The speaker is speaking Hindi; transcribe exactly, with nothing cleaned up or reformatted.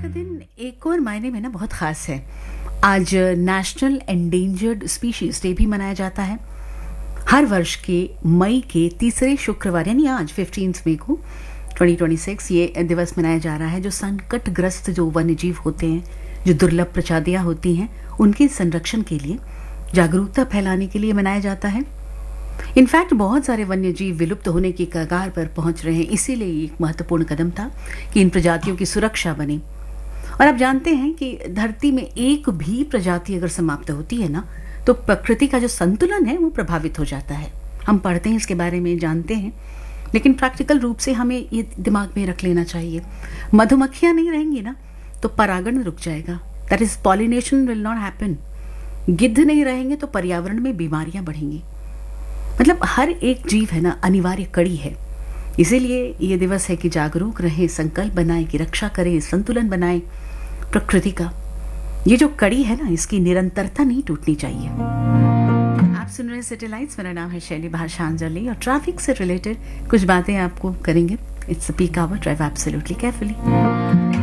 का दिन एक और मायने में ना बहुत खास है। आज नेशनल एंडेंजर्ड स्पीशीज डे भी मनाया जाता है। हर वर्ष के मई के तीसरे शुक्रवार यानी आज फिफ्टींथ मई को दो हज़ार छब्बीस ये दिवस मनाया जा रहा है, जो संकटग्रस्त जो वन्यजीव होते हैं, जो दुर्लभ प्रजातियां होती हैं, उनके संरक्षण के लिए जागरूकता फैलाने के लिए मनाया जाता है। इनफैक्ट बहुत सारे वन्यजीव विलुप्त होने की कगार पर पहुंच रहे हैं, इसीलिए एक महत्वपूर्ण कदम था कि इन प्रजातियों की सुरक्षा बने। और आप जानते हैं कि धरती में एक भी प्रजाति अगर समाप्त होती है ना, तो प्रकृति का जो संतुलन है वो प्रभावित हो जाता है। हम पढ़ते हैं इसके बारे में, जानते हैं, लेकिन प्रैक्टिकल रूप से हमें ये दिमाग में रख लेना चाहिए। मधुमक्खियां नहीं रहेंगी ना तो परागण रुक जाएगा, that is pollination will not happen. गिद्ध नहीं रहेंगे तो पर्यावरण में बीमारियां बढ़ेंगी। मतलब हर एक जीव है ना अनिवार्य कड़ी है। इसीलिए ये दिवस है कि जागरूक रहें, संकल्प बनाएं कि रक्षा करें, संतुलन बनाएं प्रकृति का। ये जो कड़ी है ना, इसकी निरंतरता नहीं टूटनी चाहिए। आप सुन रहे सिटी लाइट्स, मेरा नाम है शैली भाषांजलि और ट्रैफिक से रिलेटेड कुछ बातें आपको करेंगे। It's a peak hour, drive absolutely carefully.